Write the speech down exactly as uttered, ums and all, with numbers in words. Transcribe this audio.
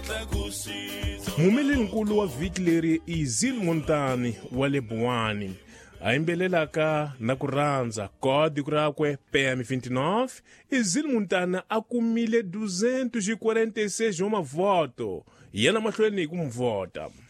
mumelelinkulu wa vhiki leri Izil Montani wa le Buwani a yimbelelaka na ku rhandza kodi rakwe P M vinte e nove. Izil Montani a kumile duzentos e quarenta e seis wa mavoto yana mahlweni hi ku muvota.